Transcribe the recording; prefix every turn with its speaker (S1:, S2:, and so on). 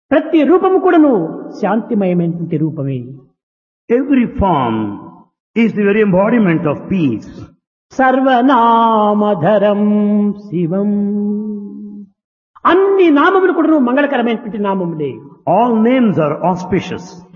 S1: ప్రతి రూపము కూడాను శాంతిమయమైనటువంటి రూపమే.
S2: Every form is the very embodiment of peace.
S1: సర్వనామధరం శివం. అన్ని నామములు కూడాను మంగళకరమైనటువంటి నామములే.
S2: All names are auspicious.